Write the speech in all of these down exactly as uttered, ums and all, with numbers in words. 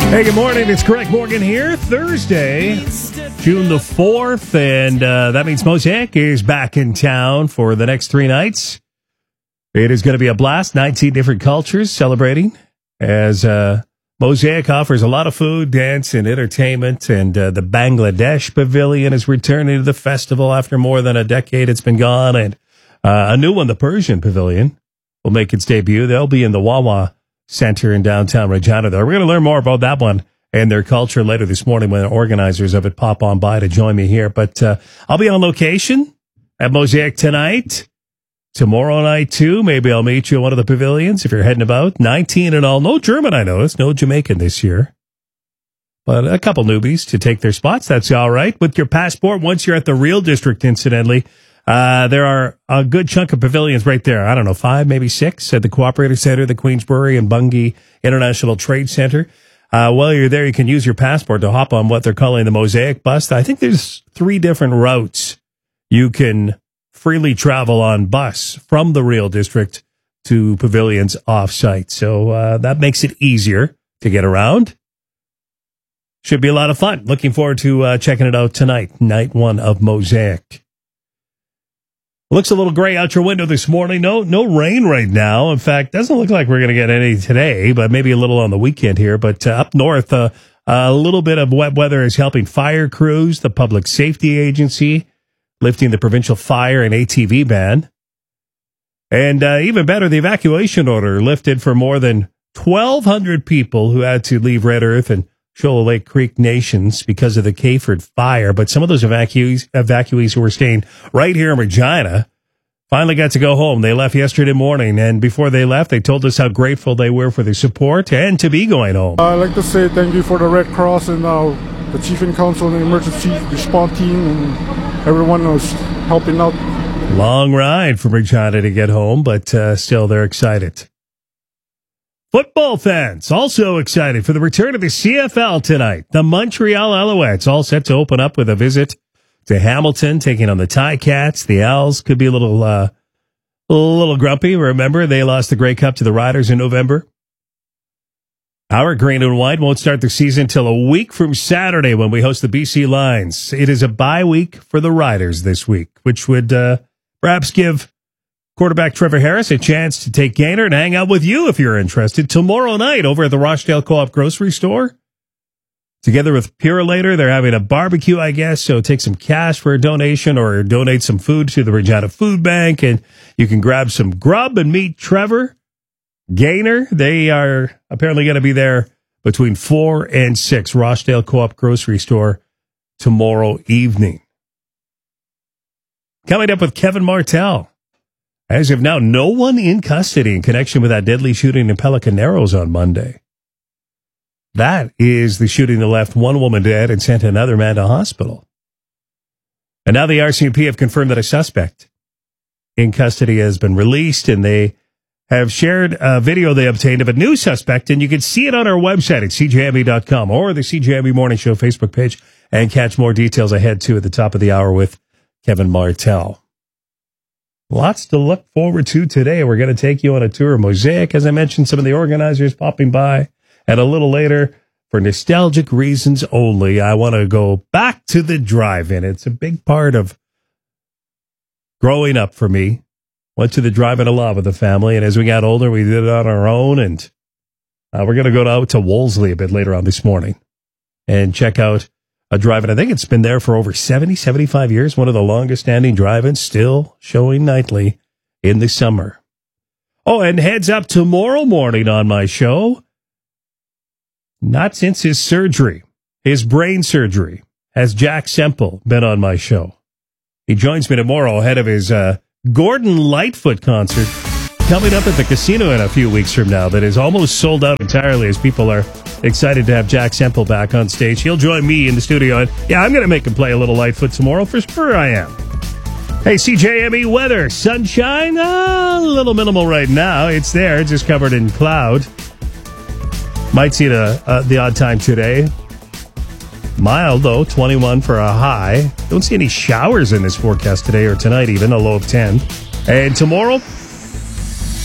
Hey, good morning. It's Greg Morgan here. Thursday, June the fourth, and uh, that means Mosaic is back in town for the next three nights. It is going to be a blast. nineteen different cultures celebrating as uh, Mosaic offers a lot of food, dance, and entertainment, and uh, the Bangladesh Pavilion is returning to the festival after more than a decade it's been gone, and uh, a new one, the Persian Pavilion, will make its debut. They'll be in the Wawa Center in downtown Regina there. We're going to learn more about that one and their culture later this morning when the organizers of it pop on by to join me here. But uh, I'll be on location at Mosaic tonight, tomorrow night too. Maybe I'll meet you at one of the pavilions if you're heading about. nineteen and all. No German, I noticed. No Jamaican this year. But a couple newbies to take their spots. That's all right. With your passport, once you're at the Real District, incidentally, Uh, there are a good chunk of pavilions right there. I don't know, five, maybe six at the Cooperative Center, the Queensbury and Bungie International Trade Center. Uh, while you're there, you can use your passport to hop on what they're calling the Mosaic Bus. I think there's three different routes you can freely travel on bus from the Real District to pavilions off-site. So uh, that makes it easier to get around. Should be a lot of fun. Looking forward to uh, checking it out tonight, night one of Mosaic. Looks a little gray out your window this morning. No, no rain right now. In fact, doesn't look like we're going to get any today, but maybe a little on the weekend here. But uh, up north, uh, a little bit of wet weather is helping fire crews, the Public Safety Agency, lifting the provincial fire and A T V ban. And uh, even better, the evacuation order lifted for more than twelve hundred people who had to leave Red Earth and Shoal Lake Creek Nations because of the Cayford fire. But some of those evacuees, evacuees who were staying right here in Regina finally got to go home. They left yesterday morning, and before they left, they told us how grateful they were for their support and to be going home. I'd like to say thank you for the Red Cross and uh, the Chief in Council and the Emergency Response Team and everyone who's helping out. Long ride from Regina to get home, but uh, still they're excited. Football fans also excited for the return of the C F L tonight. The Montreal Alouettes all set to open up with a visit to Hamilton, taking on the Ticats. The Owls could be a little, uh, a little grumpy. Remember, they lost the Grey Cup to the Riders in November. Our green and white won't start the season until a week from Saturday when we host the B C Lions. It is a bye week for the Riders this week, which would uh, perhaps give quarterback Trevor Harris a chance to take Gaynor and hang out with you if you're interested tomorrow night over at the Rochdale Co-op grocery store. Together with Purolator, they're having a barbecue, I guess, so take some cash for a donation or donate some food to the Regina Food Bank, and you can grab some grub and meet Trevor, Gaynor. They are apparently going to be there between four and six, Rochdale Co-op grocery store tomorrow evening. Coming up with Kevin Martell. As of now, no one in custody in connection with that deadly shooting in Pelican Narrows on Monday. That is the shooting that left one woman dead and sent another man to hospital. And now the R C M P have confirmed that a suspect in custody has been released, and they have shared a video they obtained of a new suspect, and you can see it on our website at c j m e dot com or the C J M E Morning Show Facebook page, and catch more details ahead, too, at the top of the hour with Kevin Martell. Lots to look forward to today. We're going to take you on a tour of Mosaic. As I mentioned, some of the organizers popping by. And a little later, for nostalgic reasons only, I want to go back to the drive-in. It's a big part of growing up for me. Went to the drive-in a lot with the family. And as we got older, we did it on our own. And uh, we're going to go out to Wolseley a bit later on this morning and check out a drive-in. I think it's been there for over seventy, seventy-five years. One of the longest-standing drive-ins, still showing nightly in the summer. Oh, and heads up tomorrow morning on my show. Not since his surgery, his brain surgery, has Jack Semple been on my show. He joins me tomorrow ahead of his uh, Gordon Lightfoot concert coming up at the casino in a few weeks from now that is almost sold out entirely as people are excited to have Jack Semple back on stage. He'll join me in the studio. And yeah, I'm going to make him play a little Lightfoot tomorrow. For sure I am. Hey, C J M E weather. Sunshine, uh, a little minimal right now. It's there, just covered in cloud. Might see it a, uh, the odd time today. Mild, though, twenty-one for a high. Don't see any showers in this forecast today or tonight even, a low of ten. And tomorrow,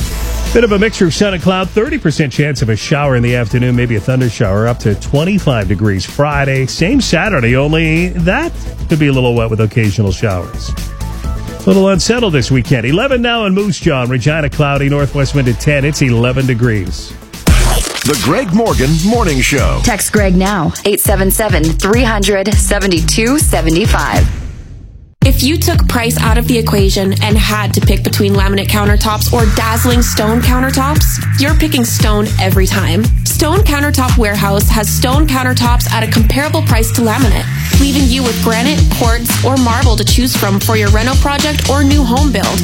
Bit of a mixture of sun and cloud, thirty percent chance of a shower in the afternoon, maybe a thunder shower, up to twenty-five degrees Friday. Same Saturday, only that could be a little wet with occasional showers. A little unsettled this weekend. eleven now in Moose Jaw, Regina cloudy, northwest wind at ten. It's eleven degrees. The Greg Morgan Morning Show. Text Greg now, eight seven seven, three hundred, seventy-two seventy-five. If you took price out of the equation and had to pick between laminate countertops or dazzling stone countertops, you're picking stone every time. Stone Countertop Warehouse has stone countertops at a comparable price to laminate, leaving you with granite, quartz, or marble to choose from for your reno project or new home build.